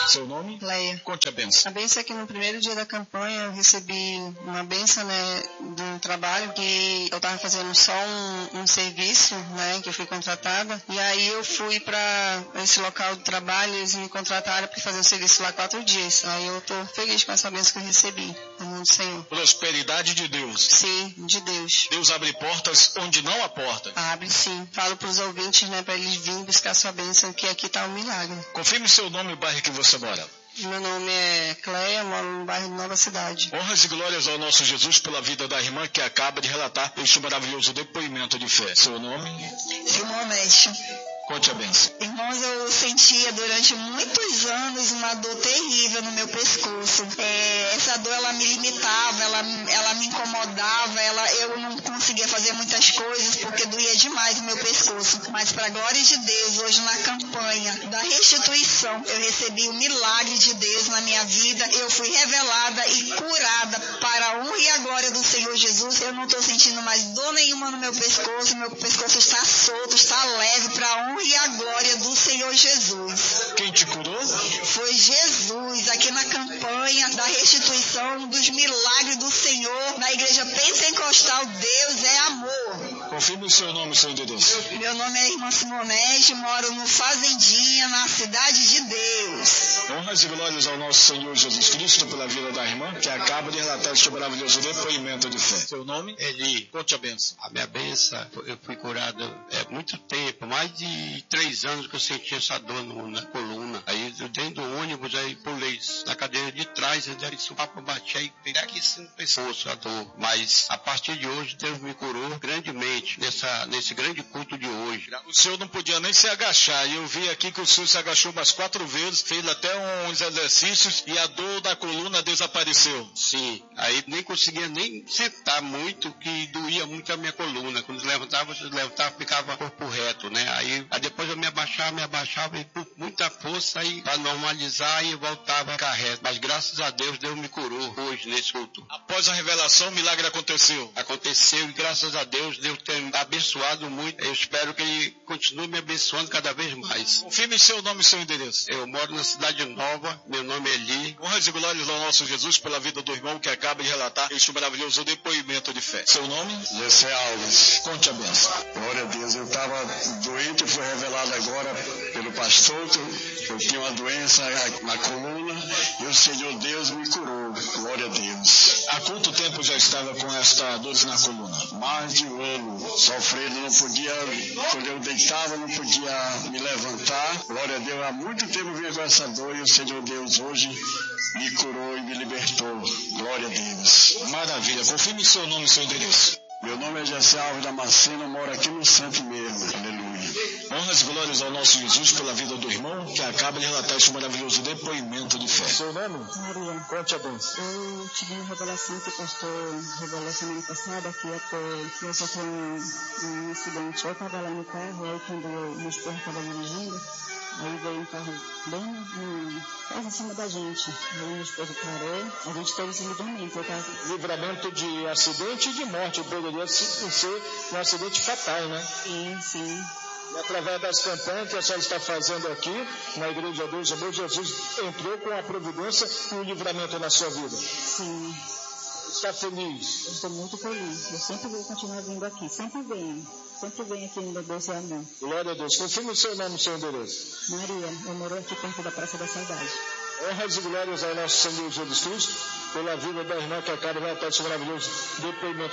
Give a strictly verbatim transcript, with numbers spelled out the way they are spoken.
Seu nome? Leia. Conte a benção. A benção é que no primeiro dia da campanha eu recebi uma benção, né, de um trabalho que eu estava fazendo só um, um serviço, né, que eu fui contratada. E aí eu fui para esse local de trabalho, eles me contrataram para fazer um serviço lá quatro dias. Aí eu estou feliz com essa benção que eu recebi, no nome do Senhor. Prosperidade de Deus. Sim, de Deus. Deus abre portas onde não há porta. Abre sim. Falo para os ouvintes, né, para eles virem buscar sua bênção, que aqui está um milagre. Confirme seu nome e o bairro que você mora. Meu nome é Cleia, moro no bairro de Nova Cidade. Honras e glórias ao nosso Jesus pela vida da irmã que acaba de relatar este maravilhoso depoimento de fé. Seu nome? Irmão Onésio. Conte a benção. Irmãos, eu sentia durante muitos anos uma dor terrível no meu pescoço. É, essa dor, ela me limitava, ela, ela me incomodava, ela, eu não conseguia fazer muitas coisas porque doía demais o meu pescoço. Mas, para a glória de Deus, hoje na campanha da restituição, eu recebi o milagre de Deus na minha vida. Eu fui revelada e curada para a honra e a glória do Senhor Jesus. Eu não estou sentindo mais dor nenhuma no meu pescoço. Meu pescoço está solto, está leve para a honra e a glória do Senhor Jesus. Quem te curou? Foi Jesus, aqui na campanha da restituição dos milagres do Senhor, na igreja pentecostal. Deus é amor. Confirme o seu nome e seu endereço. Meu nome é irmã Simonete, moro no Fazendinha, na Cidade de Deus. Honras e glórias ao nosso Senhor Jesus Cristo pela vida da irmã que acaba de relatar este maravilhoso depoimento de fé. Seu nome? Eli. Conte a benção. A minha benção, eu fui curado há muito tempo, mais de três anos que eu senti essa dor no, na coluna. Aí eu dentro do ônibus, aí pulei na cadeira de trás, e daí o papo bati, aí peguei aqui no pescoço a dor. Mas a partir de hoje, Deus me curou grandemente nessa, nesse grande culto de hoje. O senhor não podia nem se agachar, e eu vi aqui que o senhor se agachou umas quatro vezes, fez até uns exercícios, e a dor da coluna desapareceu. Sim, aí nem conseguia nem sentar muito, que doía muito a minha coluna. Quando levantava, eu levantava, ficava corpo reto, né? Aí, aí depois eu me abaixava, me abaixava, e com muita força, aí para normalizar, e voltava a ficar reto. Mas graças a Deus, Deus me curou hoje nesse culto. Após a revelação, o milagre aconteceu. Aconteceu, e graças a Deus, Deus tem abençoado muito. Eu espero que Ele continue me abençoando cada vez mais. Confirme seu nome e seu endereço. Eu moro na Cidade Nova, meu nome é Eli. Honras e glórias ao nosso Jesus pela vida do irmão que acaba de relatar este maravilhoso depoimento de fé. Seu nome? José Alves. Conte a benção. Glória a Deus, eu estava doente, foi revelado agora pelo pastor que eu tinha uma doença na coluna e o Senhor Deus me curou. Glória a Deus. Há quanto tempo já estava com esta dor na coluna? Mais de um ano sofrendo, não podia, quando eu deitava, não podia me levantar. Glória a Deus, há muito tempo eu vinha com essa dor e o Senhor Deus hoje me curou e me libertou. Glória a Deus. Maravilha. Confirme seu nome e seu endereço. Meu nome é José Alves Damasceno, moro aqui no centro mesmo. Aleluia. Honras e glórias ao nosso Jesus pela vida do irmão que acaba de relatar este maravilhoso depoimento de fé. Seu nome? Maria. Conte a benção. Eu tive uma revelação que o pastor revelou semana passada, que até que eu sofri um, um acidente. Eu estava lá no carro, aí quando eu, meu esposo estava dirigindo, aí veio um carro bem no, quase em cima da gente. Aí meu esposo parou, a gente teve esse livramento. Eu tava... Livramento de acidente e de morte. Poderia ser um acidente fatal, né? Sim, sim. E através das campanhas que a senhora está fazendo aqui, na Igreja de Deus, amor, Jesus entrou com a providência e o livramento na sua vida. Sim. Está feliz? Eu estou muito feliz. Eu sempre vou continuar vindo aqui. Sempre venho. Sempre venho aqui no Deus é Amor. Glória a Deus. Confirme o seu nome e seu endereço. Maria, eu moro aqui perto da Praça da Saudade. Honras e glórias ao nosso Senhor Jesus Cristo pela vida da irmã que acaba de relatar esse maravilhoso depoimento.